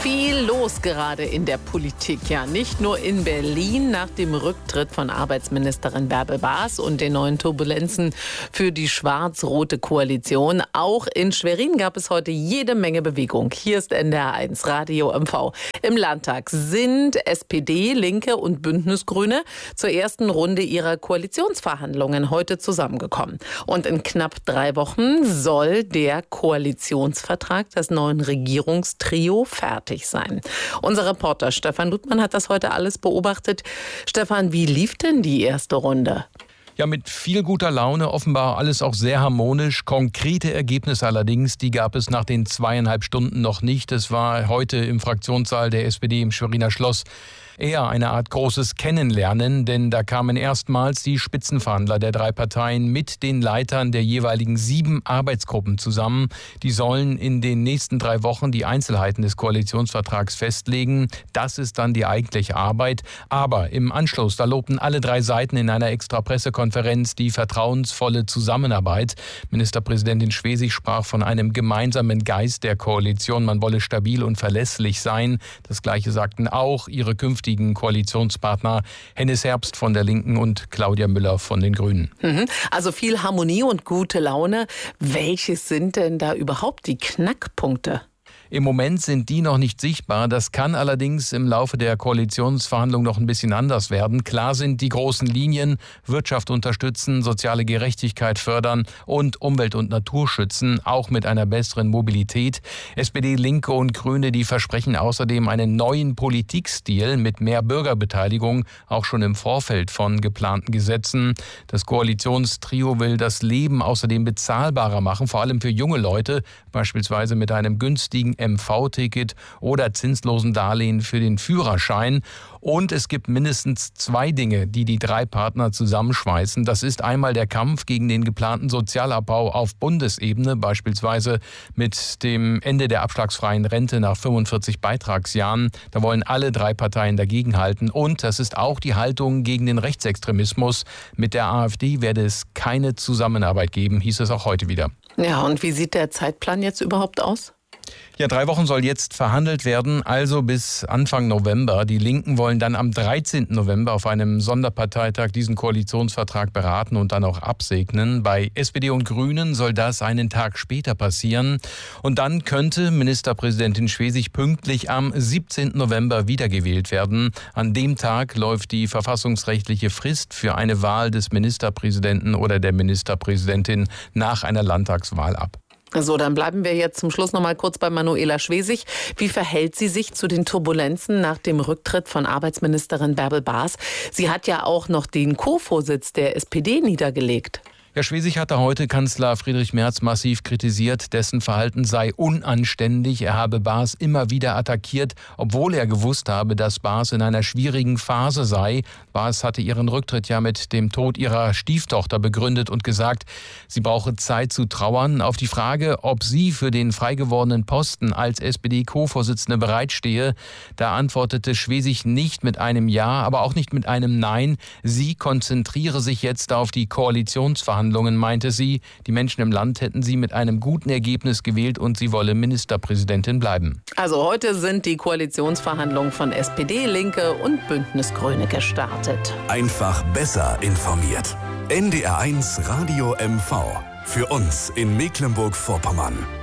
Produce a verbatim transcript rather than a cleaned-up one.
Viel los gerade in der Politik, ja, nicht nur in Berlin nach dem Rücktritt von Arbeitsministerin Bärbel Baas und den neuen Turbulenzen für die schwarz-rote Koalition. Auch in Schwerin gab es heute jede Menge Bewegung. Hier ist N D R eins Radio M V. Im Landtag sind S P D, Linke und Bündnisgrüne zur ersten Runde ihrer Koalitionsverhandlungen heute zusammengekommen. Und in knapp drei Wochen soll der Koalitionsvertrag des neuen Regierungstrio fertig sein. Unser Reporter Stefan Ludmann hat das heute alles beobachtet. Stefan, wie lief denn die erste Runde? Ja, mit viel guter Laune, offenbar alles auch sehr harmonisch. Konkrete Ergebnisse allerdings, die gab es nach den zweieinhalb Stunden noch nicht. Es war heute im Fraktionssaal der S P D im Schweriner Schloss eher eine Art großes Kennenlernen, denn da kamen erstmals die Spitzenverhandler der drei Parteien mit den Leitern der jeweiligen sieben Arbeitsgruppen zusammen. Die sollen in den nächsten drei Wochen die Einzelheiten des Koalitionsvertrags festlegen. Das ist dann die eigentliche Arbeit. Aber im Anschluss, da lobten alle drei Seiten in einer extra Pressekonferenz die vertrauensvolle Zusammenarbeit. Ministerpräsidentin Schwesig sprach von einem gemeinsamen Geist der Koalition. Man wolle stabil und verlässlich sein. Das Gleiche sagten auch ihre künftigen Koalitionspartner Hennis Herbst von der Linken und Claudia Müller von den Grünen. Also viel Harmonie und gute Laune. Welche sind denn da überhaupt die Knackpunkte? Im Moment sind die noch nicht sichtbar. Das kann allerdings im Laufe der Koalitionsverhandlungen noch ein bisschen anders werden. Klar sind die großen Linien: Wirtschaft unterstützen, soziale Gerechtigkeit fördern und Umwelt und Natur schützen, auch mit einer besseren Mobilität. S P D, Linke und Grüne, die versprechen außerdem einen neuen Politikstil mit mehr Bürgerbeteiligung, auch schon im Vorfeld von geplanten Gesetzen. Das Koalitionstrio will das Leben außerdem bezahlbarer machen, vor allem für junge Leute, beispielsweise mit einem günstigen M V-Ticket oder zinslosen Darlehen für den Führerschein. Und es gibt mindestens zwei Dinge, die die drei Partner zusammenschweißen. Das ist einmal der Kampf gegen den geplanten Sozialabbau auf Bundesebene, beispielsweise mit dem Ende der abschlagsfreien Rente nach fünfundvierzig Beitragsjahren. Da wollen alle drei Parteien dagegenhalten. Und das ist auch die Haltung gegen den Rechtsextremismus. Mit der AfD werde es keine Zusammenarbeit geben, hieß es auch heute wieder. Ja, und wie sieht der Zeitplan jetzt überhaupt aus? Ja, drei Wochen soll jetzt verhandelt werden, also bis Anfang November. Die Linken wollen dann am dreizehnten November auf einem Sonderparteitag diesen Koalitionsvertrag beraten und dann auch absegnen. Bei S P D und Grünen soll das einen Tag später passieren. Und dann könnte Ministerpräsidentin Schwesig pünktlich am siebzehnten November wiedergewählt werden. An dem Tag läuft die verfassungsrechtliche Frist für eine Wahl des Ministerpräsidenten oder der Ministerpräsidentin nach einer Landtagswahl ab. So, dann bleiben wir jetzt zum Schluss noch mal kurz bei Manuela Schwesig. Wie verhält sie sich zu den Turbulenzen nach dem Rücktritt von Arbeitsministerin Bärbel Baas? Sie hat ja auch noch den Co-Vorsitz der S P D niedergelegt. Ja, Schwesig hatte heute Kanzler Friedrich Merz massiv kritisiert, dessen Verhalten sei unanständig. Er habe Baas immer wieder attackiert, obwohl er gewusst habe, dass Baas in einer schwierigen Phase sei. Baas hatte ihren Rücktritt ja mit dem Tod ihrer Stieftochter begründet und gesagt, sie brauche Zeit zu trauern. Auf die Frage, ob sie für den freigewordenen Posten als S P D-Co-Vorsitzende bereitstehe, da antwortete Schwesig nicht mit einem Ja, aber auch nicht mit einem Nein. Sie konzentriere sich jetzt auf die Koalitionsverhandlungen. Meinte sie, die Menschen im Land hätten sie mit einem guten Ergebnis gewählt und sie wolle Ministerpräsidentin bleiben. Also heute sind die Koalitionsverhandlungen von S P D, Linke und Bündnisgrüne gestartet. Einfach besser informiert. N D R eins Radio M V. Für uns in Mecklenburg-Vorpommern.